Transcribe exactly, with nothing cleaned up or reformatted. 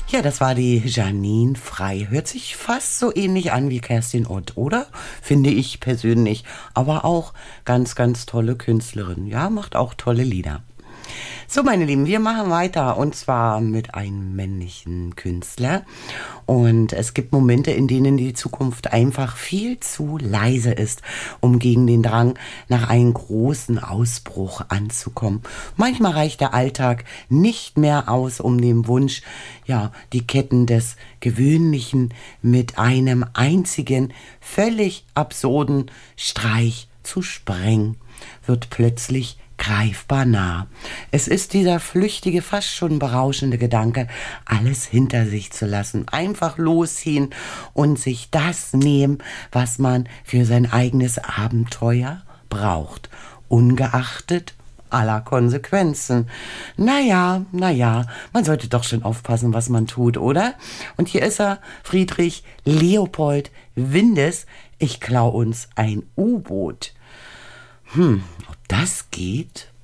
Ja, das war die Janine Frei. Hört sich fast so ähnlich an wie Kerstin Ott, oder? Finde ich persönlich. Aber auch ganz, ganz tolle Künstlerin. Ja, macht auch tolle Lieder. So, meine Lieben, wir machen weiter und zwar mit einem männlichen Künstler. Und es gibt Momente, in denen die Zukunft einfach viel zu leise ist, um gegen den Drang nach einem großen Ausbruch anzukommen. Manchmal reicht der Alltag nicht mehr aus, um den Wunsch, ja, die Ketten des Gewöhnlichen mit einem einzigen, völlig absurden Streich zu sprengen, wird plötzlich greifbar nah. Es ist dieser flüchtige, fast schon berauschende Gedanke, alles hinter sich zu lassen, einfach losziehen und sich das nehmen, was man für sein eigenes Abenteuer braucht, ungeachtet aller Konsequenzen. Naja, naja, man sollte doch schon aufpassen, was man tut, oder? Und hier ist er, Friedrich Leopold Windes. Ich klau uns ein U-Boot. Hm, ob das geht?